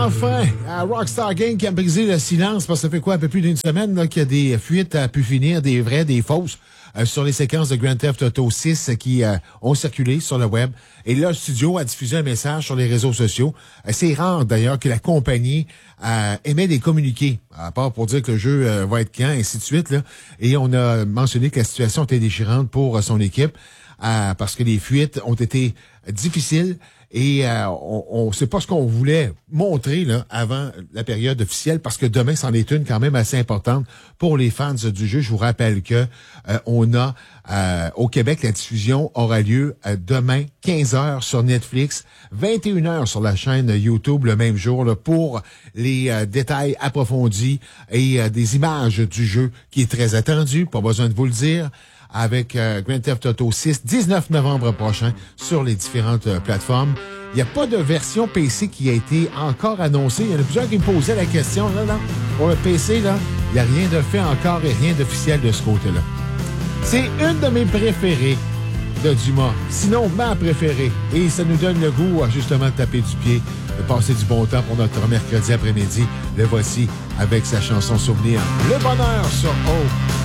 enfin, Rockstar Games qui a brisé le silence parce que ça fait quoi, un peu plus d'une semaine là, qu'il y a des fuites à pu finir, des vraies, des fausses, sur les séquences de Grand Theft Auto 6 qui ont circulé sur le web. Et là, le studio a diffusé un message sur les réseaux sociaux. C'est rare d'ailleurs que la compagnie émet des communiqués, à part pour dire que le jeu va être quand, ainsi de suite. Là. Et on a mentionné que la situation était déchirante pour son équipe parce que les fuites ont été difficiles. Et on sait pas ce qu'on voulait montrer là avant la période officielle parce que demain, c'en est une quand même assez importante pour les fans du jeu. Je vous rappelle que on a au Québec, la diffusion aura lieu demain 15h sur Netflix, 21h sur la chaîne YouTube le même jour là, pour les détails approfondis et des images du jeu qui est très attendu, pas besoin de vous le dire. Avec Grand Theft Auto 6, 19 novembre prochain, sur les différentes plateformes. Il n'y a pas de version PC qui a été encore annoncée. Il y en a plusieurs qui me posaient la question. Là, pour le PC, là, il n'y a rien de fait encore et rien d'officiel de ce côté-là. C'est une de mes préférées de Dumas. Sinon, ma préférée. Et ça nous donne le goût, justement, de taper du pied, de passer du bon temps pour notre mercredi après-midi. Le voici avec sa chanson Souvenir. Le bonheur sur O.